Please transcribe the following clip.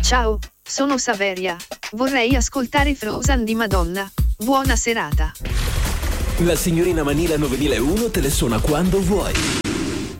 Ciao, sono Saveria. Vorrei ascoltare Frozen di Madonna. Buona serata. La signorina Manila 9001 te le suona quando vuoi.